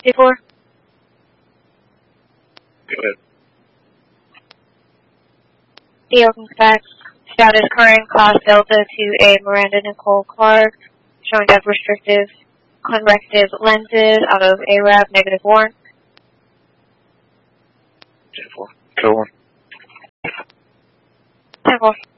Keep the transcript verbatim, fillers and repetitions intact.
Two four. Go ahead. The open fact status current class Delta to a Miranda Nicole Clark, showing up restrictive convective lenses out of A R A B negative one. ten four. Go on. ten four.